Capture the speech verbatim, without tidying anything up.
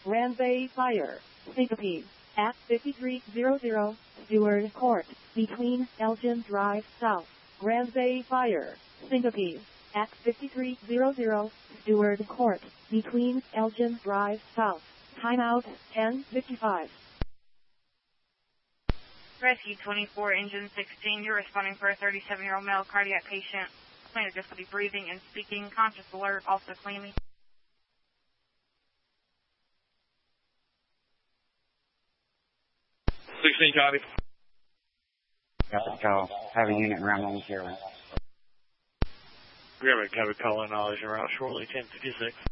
Ramsay Fire. Syncope. At fifty-three hundred Stewart Court. Between Elgin Drive South. Ramsay Fire. Syncope. At fifty-three hundred Stewart Court. Between Elgin Drive South. Timeout ten fifty-five. Rescue twenty-four, engine sixteen. You're responding for a thirty-seven-year-old male cardiac patient. Plaintiff difficulty breathing and speaking. Conscious alert, also clammy. sixteen copy. Got to go. Have a unit around on zero. We have a copy call in knowledge and route shortly, ten fifty-six.